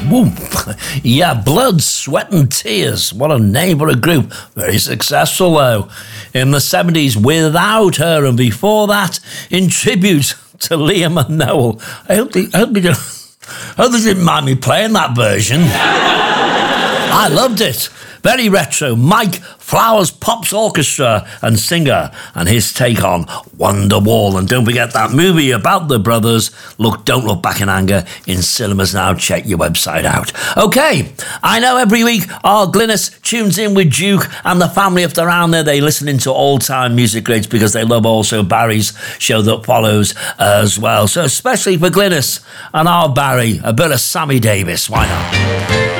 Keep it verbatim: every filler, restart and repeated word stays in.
Woo. Yeah, Blood, Sweat and Tears. What a name for a group. Very successful, though. In the seventies, Without Her, and before that, in tribute to Liam and Noel. I hope they, I hope they, don't, I hope they didn't mind me playing that version. I loved it. Very retro. Mike Flowers Pops Orchestra and singer, and his take on Wonderwall. And don't forget that movie about the brothers, Look, Don't Look Back in Anger, in cinemas now. Check your website out. Okay, I know every week our Glynis tunes in with Duke and the family. If they're around there, they listen into all-time music greats because they love also Barry's show that follows as well. So especially for Glynis and our Barry, a bit of Sammy Davis. Why not?